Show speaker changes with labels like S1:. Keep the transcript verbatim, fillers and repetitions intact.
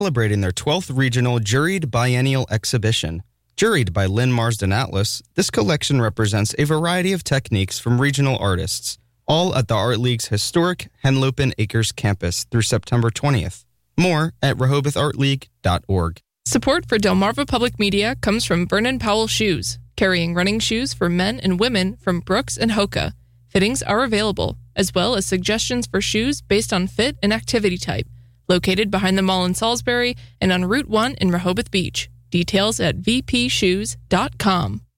S1: celebrating their twelfth regional Juried Biennial Exhibition. Juried by Lynn Marsden Atlas, this collection represents a variety of techniques from regional artists, all at the Art League's historic Henlopen Acres campus through September twentieth. More at rehoboth art league dot org.
S2: Support for Delmarva Public Media comes from Vernon Powell Shoes, carrying running shoes for men and women from Brooks and Hoka. Fittings are available, as well as suggestions for shoes based on fit and activity type. Located behind the mall in Salisbury and on Route one in Rehoboth Beach. Details at v p shoes dot com.